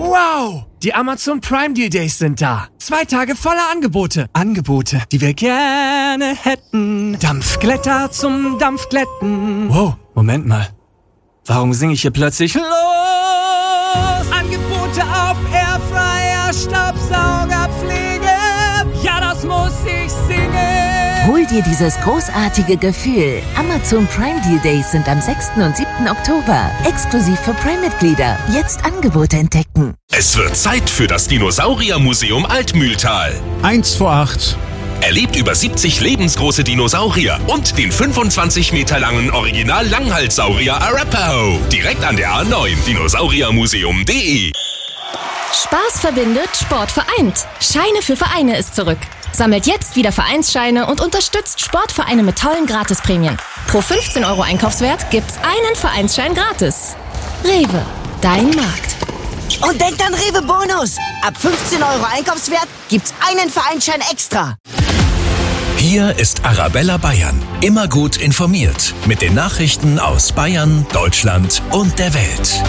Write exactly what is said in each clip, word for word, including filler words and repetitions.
Wow! Die Amazon Prime Deal Days sind da. Zwei Tage voller Angebote. Angebote, die wir gerne hätten. Dampfglätter zum Dampfglätten. Wow, Moment mal. Warum singe ich hier plötzlich los? Angebote auf Airfryer, Staubsaugerpflege. Ja, das muss ich singen. Hol dir dieses großartige Gefühl. Amazon Prime Deal Days sind am sechsten und siebten Oktober. Exklusiv für Prime-Mitglieder. Jetzt Angebote entdecken. Es wird Zeit für das Dinosauriermuseum Altmühltal. Eins vor acht. Erlebt über siebzig lebensgroße Dinosaurier und den fünfundzwanzig Meter langen Original-Langhalssaurier Arapaho. Direkt an der A neun, dinosauriermuseum punkt de. Spaß verbindet, Sport vereint. Scheine für Vereine ist zurück. Sammelt jetzt wieder Vereinsscheine und unterstützt Sportvereine mit tollen Gratisprämien. Pro fünfzehn Euro Einkaufswert gibt's einen Vereinsschein gratis. Rewe, dein Markt. Und denkt an Rewe Bonus. Ab fünfzehn Euro Einkaufswert gibt's einen Vereinsschein extra. Hier ist Arabella Bayern. Immer gut informiert. Mit den Nachrichten aus Bayern, Deutschland und der Welt.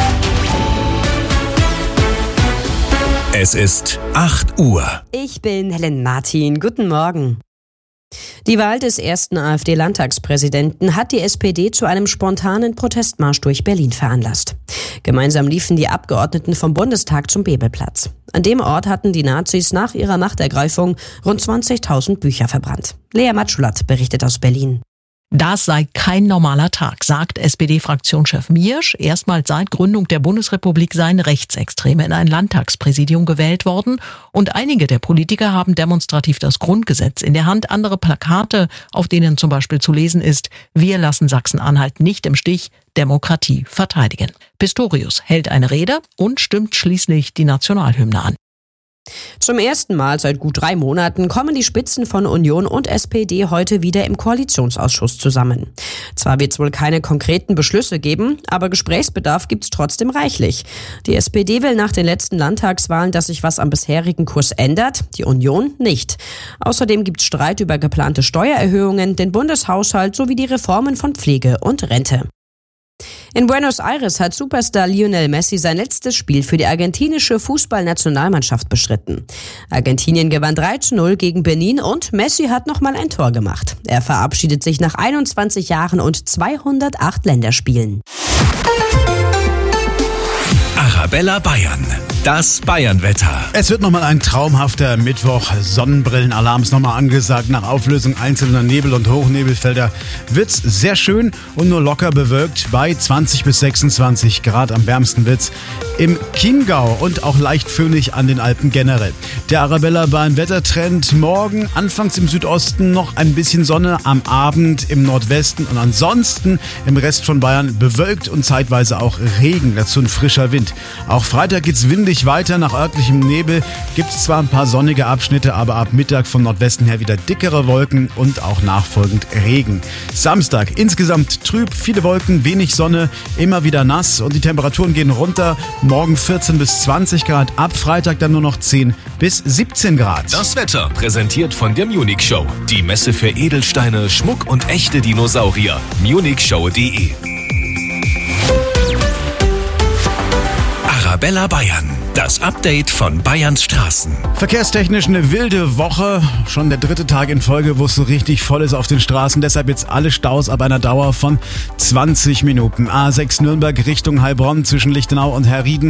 Es ist acht Uhr. Ich bin Helen Martin. Guten Morgen. Die Wahl des ersten AfD-Landtagspräsidenten hat die S P D zu einem spontanen Protestmarsch durch Berlin veranlasst. Gemeinsam liefen die Abgeordneten vom Bundestag zum Bebelplatz. An dem Ort hatten die Nazis nach ihrer Machtergreifung rund zwanzigtausend Bücher verbrannt. Lea Matschulat berichtet aus Berlin. Das sei kein normaler Tag, sagt S P D-Fraktionschef Miersch. Erstmals seit Gründung der Bundesrepublik seien Rechtsextreme in ein Landtagspräsidium gewählt worden. Und einige der Politiker haben demonstrativ das Grundgesetz in der Hand, andere Plakate, auf denen zum Beispiel zu lesen ist: Wir lassen Sachsen-Anhalt nicht im Stich, Demokratie verteidigen. Pistorius hält eine Rede und stimmt schließlich die Nationalhymne an. Zum ersten Mal seit gut drei Monaten kommen die Spitzen von Union und S P D heute wieder im Koalitionsausschuss zusammen. Zwar wird es wohl keine konkreten Beschlüsse geben, aber Gesprächsbedarf gibt's trotzdem reichlich. Die S P D will nach den letzten Landtagswahlen, dass sich was am bisherigen Kurs ändert, die Union nicht. Außerdem gibt's Streit über geplante Steuererhöhungen, den Bundeshaushalt sowie die Reformen von Pflege und Rente. In Buenos Aires hat Superstar Lionel Messi sein letztes Spiel für die argentinische Fußballnationalmannschaft bestritten. Argentinien gewann drei zu null gegen Benin und Messi hat nochmal ein Tor gemacht. Er verabschiedet sich nach einundzwanzig Jahren und zweihundertacht Länderspielen. Arabella Bayern. Das Bayernwetter. Es wird nochmal ein traumhafter Mittwoch. Sonnenbrillenalarm ist nochmal angesagt. Nach Auflösung einzelner Nebel- und Hochnebelfelder wird's sehr schön und nur locker bewölkt bei zwanzig bis sechsundzwanzig Grad. Am wärmsten wird's im Chiemgau und auch leicht föhnig an den Alpen generell. Der Arabella Bayern Wettertrend morgen anfangs im Südosten noch ein bisschen Sonne, am Abend im Nordwesten und ansonsten im Rest von Bayern bewölkt und zeitweise auch Regen. Dazu ein frischer Wind. Auch Freitag geht's windig weiter. Nach örtlichem Nebel gibt es zwar ein paar sonnige Abschnitte, aber ab Mittag vom Nordwesten her wieder dickere Wolken und auch nachfolgend Regen. Samstag insgesamt trüb, viele Wolken, wenig Sonne, immer wieder nass und die Temperaturen gehen runter. Morgen vierzehn bis zwanzig Grad, ab Freitag dann nur noch zehn bis siebzehn Grad. Das Wetter präsentiert von der Munich Show. Die Messe für Edelsteine, Schmuck und echte Dinosaurier. munich show punkt de. Arabella Bayern. Das Update von Bayerns Straßen. Verkehrstechnisch eine wilde Woche. Schon der dritte Tag in Folge, wo es so richtig voll ist auf den Straßen. Deshalb jetzt alle Staus ab einer Dauer von zwanzig Minuten. A sechs Nürnberg Richtung Heilbronn zwischen Lichtenau und Herrieden.